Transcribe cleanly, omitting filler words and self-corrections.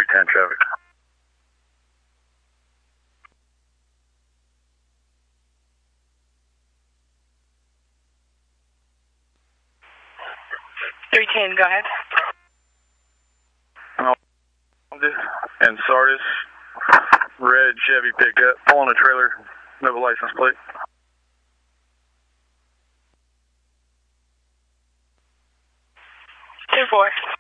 310 traffic. Go ahead. And Sardis, red Chevy pickup, pulling a trailer, no license plate. 2-4.